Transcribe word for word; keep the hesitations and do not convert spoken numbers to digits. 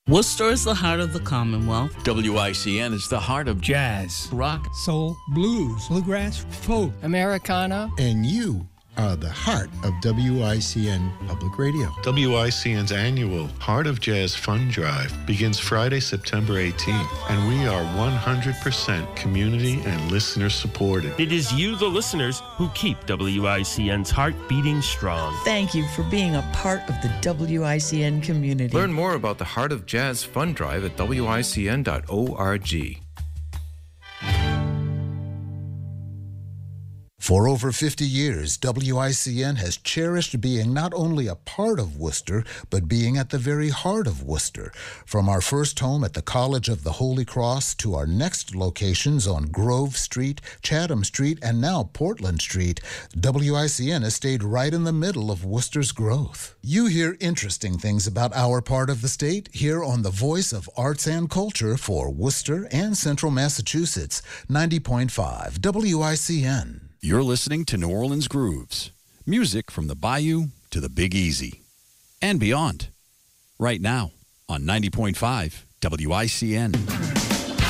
Worcester is the heart of the Commonwealth. W I C N is the heart of jazz, rock, soul, blues, bluegrass, folk, Americana. And you are the heart of W I C N Public Radio. W I C N's annual Heart of Jazz Fund Drive begins Friday, September eighteenth, and we are one hundred percent community and listener supported. It is you, the listeners, who keep W I C N's heart beating strong. Thank you for being a part of the W I C N community. Learn more about the Heart of Jazz Fund Drive at W I C N dot org. For over fifty years, W I C N has cherished being not only a part of Worcester, but being at the very heart of Worcester. From our first home at the College of the Holy Cross to our next locations on Grove Street, Chatham Street, and now Portland Street, W I C N has stayed right in the middle of Worcester's growth. You hear interesting things about our part of the state here on the Voice of Arts and Culture for Worcester and Central Massachusetts, ninety point five W I C N. You're listening to New Orleans Grooves, music from the Bayou to the Big Easy and beyond, right now on ninety point five W I C N.